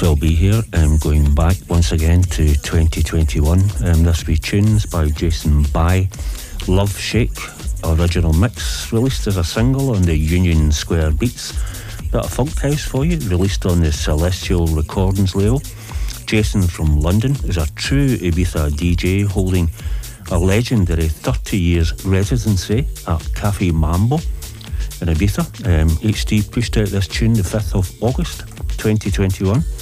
I'll be here, going back once again to 2021. This week tunes by Jason Bye, Love Shake, original mix, released as a single on the Union Square Beats. Bit of funk house for you, released on the Celestial Recordings label. Jason from London is a true Ibiza DJ holding a legendary 30 years residency at Cafe Mambo in Ibiza. HD pushed out this tune the 5th of August 2021.